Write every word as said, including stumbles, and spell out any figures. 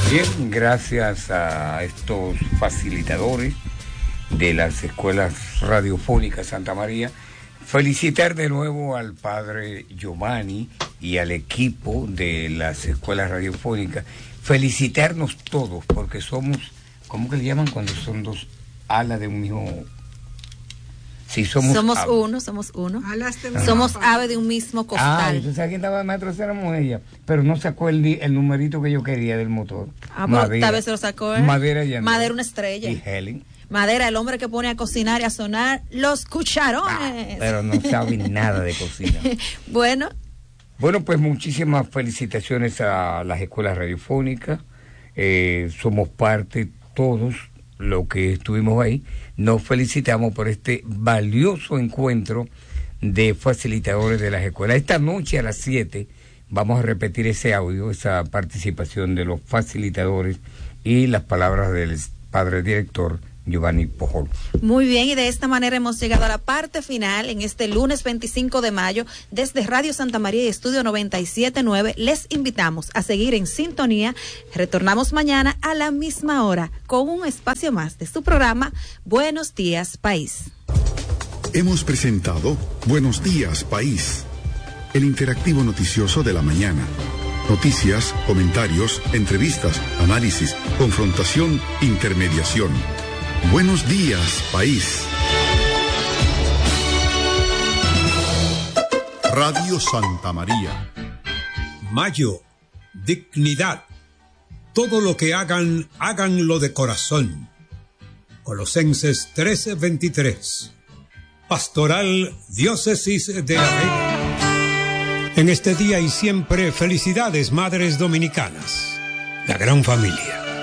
Bien, gracias a estos facilitadores de las escuelas radiofónicas Santa María, felicitar de nuevo al padre Giovanni y al equipo de las escuelas radiofónicas, felicitarnos todos porque somos, ¿cómo que le llaman cuando son dos alas de un mismo? Sí, somos somos ave. uno, somos uno. Ah. Somos ave de un mismo costal. Ah, entonces aquí estaba el maestro, éramos ella, pero no sacó el, el numerito que yo quería del motor. Ah, pero tal vez se lo sacó, ¿eh? Madera y Madera, una estrella. Y Helen. Madera, el hombre que pone a cocinar y a sonar los cucharones. Ah, pero no sabe nada de cocina. Bueno. Bueno, pues muchísimas felicitaciones a las escuelas radiofónicas. Eh, somos parte todos lo que estuvimos ahí. Nos felicitamos por este valioso encuentro de facilitadores de las escuelas. Esta noche a las siete vamos a repetir ese audio, esa participación de los facilitadores y las palabras del padre director Giovanni Pujol. Muy bien, y de esta manera hemos llegado a la parte final en este lunes veinticinco de mayo. Desde Radio Santa María y Estudio noventa y siete punto nueve les invitamos a seguir en sintonía. Retornamos mañana a la misma hora con un espacio más de su programa Buenos Días País. Hemos presentado Buenos Días País, el interactivo noticioso de la mañana. Noticias, comentarios, entrevistas, análisis, confrontación, intermediación. Buenos días, país. Radio Santa María. Mayo, dignidad. Todo lo que hagan, háganlo de corazón. Colosenses trece veintitrés. Pastoral Diócesis de La Vega. En este día y siempre, felicidades, madres dominicanas. La gran familia.